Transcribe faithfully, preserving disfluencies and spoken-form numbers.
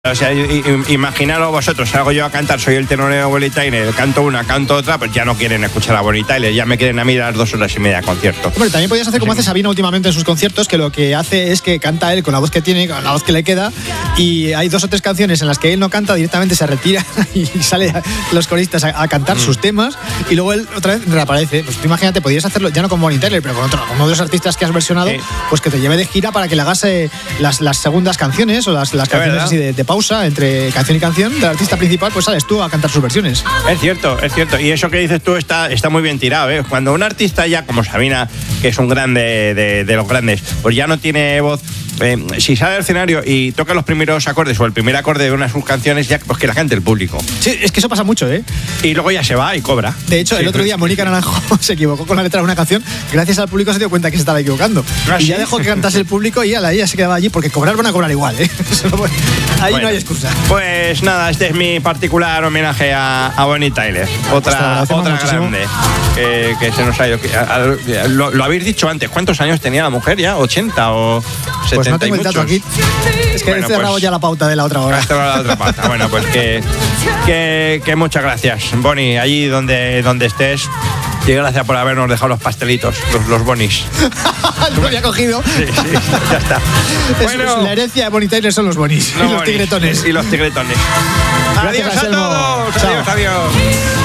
O sea, imaginaros vosotros, salgo yo a cantar, soy el tenor de Bonnie Tyler, canto una, canto otra, pues ya no quieren escuchar a Bonnie Tyler, ya me quieren a mí las dos horas y media de concierto. Hombre, también podías hacer como hace Sabina últimamente en sus conciertos, que lo que hace es que canta él con la voz que tiene, con la voz que le queda, y hay dos o tres canciones en las que él no canta, directamente se retira y sale a los coristas a, a cantar mm. sus temas, y luego él otra vez reaparece. Pues tú imagínate, podías hacerlo ya no con Bonnie Tyler, pero con otro, con otros artistas que has versionado, sí. Pues que te lleve de gira para que le hagas eh, las, las segundas canciones o las, las canciones así de, de pausa entre canción y canción del artista principal, pues sales tú a cantar sus versiones. Es cierto, es cierto. Y eso que dices tú está, está muy bien tirado, ¿eh? Cuando un artista ya, como Sabina, que es un grande de, de los grandes, pues ya no tiene voz, eh, si sale al escenario y toca los primeros acordes o el primer acorde de una de sus canciones, ya pues que la cante el público. Sí, es que eso pasa mucho, ¿eh? Y luego ya se va y cobra. De hecho, sí, el otro día Mónica Naranjo se equivocó con la letra de una canción, gracias al público se dio cuenta que se estaba equivocando. ¿Ah, y sí? Ya dejó que cantase el público y ella se quedaba allí, porque cobrar van a cobrar igual, ¿eh? Ahí bueno, no hay excusa. Pues nada, este es mi particular homenaje a, a Bonnie Tyler, otra, otra grande que, que se nos ha ido. A, a, lo, lo habéis dicho antes, ¿cuántos años tenía la mujer ya? ¿ochenta o setenta? Pues no tengo el dato aquí. Es que bueno, he cerrado pues, ya la pauta de la otra hora. La otra pauta. Bueno, pues que, que, que muchas gracias, Bonnie, allí donde, donde estés. Y gracias por habernos dejado los pastelitos, los, los bonis. Lo había cogido. Sí, sí, ya está. Bueno, la herencia de Bonnie Tyler son los bonis. Los y los bonis, tigretones. Y los tigretones. Gracias, adiós a todos. Chao. Adiós, adiós.